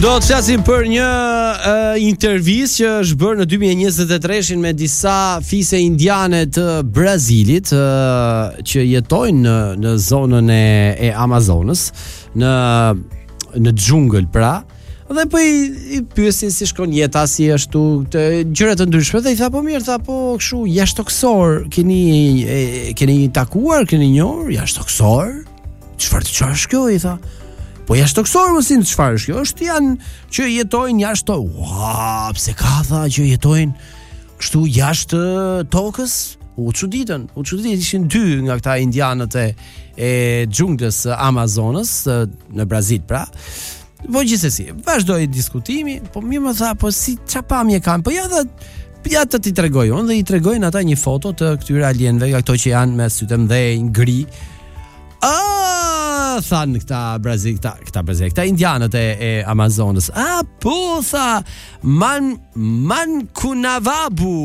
Do të flasim për një intervistë që është bërë në 2023 me disa fise indiane të Brazilit që jetojnë në zonën e Amazonës, në xhungël pra. Dhe po i pyesin si shkon jeta, si ashtu të gjëra të ndryshme, dhe i tha po mirë, tha po kështu jashtëtoksor, keni takuar, keni njohur jashtëtoksor? Çfarë është kjo, i tha? Po jashtëtoksor mos i çfarë është kjo? Është janë që jetojnë jashtë. Ua, pse ka tha që jetojnë kështu jashtë tokës? U çuditën ishin dy nga këta indianët e xhunglës Amazonës në Brazil pra. Po gjithsesi, vazhdoi diskutimi, po mirë më tha, po si çfarë pamje kanë? Po ja të ti tregoj unë, dhe i tregojnë ata një foto të këtyre alienëve, ato që janë me sytë mëdhenj, gri. Thanë këta indianët e Amazonës. Po tha, Mankunavabu.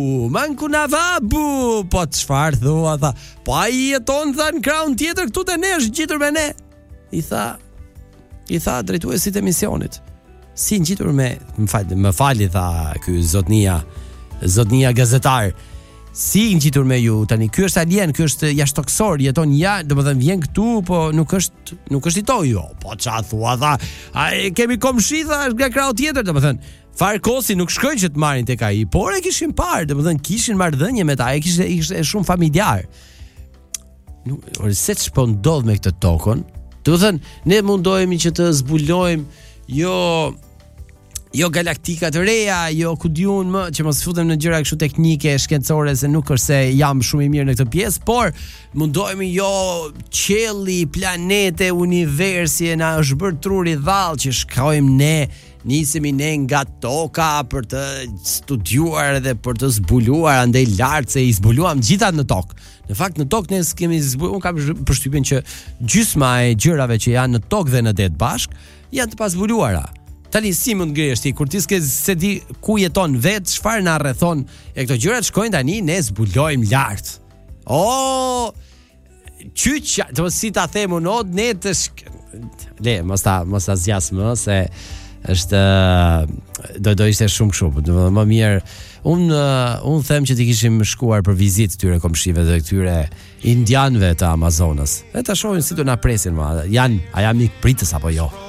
Po çfarë thua, tha? Po ai jeton tha në kraun tjetër këtu te ne, është gjitur me ne. I tha drejtuesit e misionit. Si ngjitur me, më fali tha ky zotnia gazetar. Si ngjitur me ju tani? Ky është alien, ky është jashtëtoksor, jeton domethënë vjen këtu, po nuk është i toj jo. Po çfarë thua, tha? Ai kemi komshi, tha, është nga krau tjetër, domethënë Farkosi nuk shkojnë që të marrin tek ai, por e kishin parë, domethënë kishin marrëdhënie me ta, ishte shumë familjar. Nuk se ç'po ndodh me këtë tokën. Domethënë ne mundohemi që të zbulojmë jo galaktika të reja, jo ku diun më, që mos futem në gjëra kështu teknike, shkencore, se nuk është se jam shumë i mirë në këtë pjesë, por mundohemi qielli, planete, universi na është bërë truri dhall që shkojmë ne, nisemi ne nga toka për të studiuar dhe për të zbuluar andej lart, se i zbuluam gjithat në tokë. Në fakt në tokë ne kemi zbuluar, unë kam përshtypjen që gjysma e gjërave që janë në tokë dhe në det bashk janë të pazbuluara. Tani si mund ngrihesh ti kur ti se di ku jeton vet, çfarë na rrethon, e këto gjërat shkojnë tani ne zbulojmë lart. Qyçja, do si ta them unë, ne të mos ta zgjas më, se është do ishte shumë kështu, do më mirë. Unë them që ti kishim shkuar për vizitë këtyre komshive dhe këtyre indianëve të Amazonës. E ta shohim si do na presin, a jam mik pritës apo jo.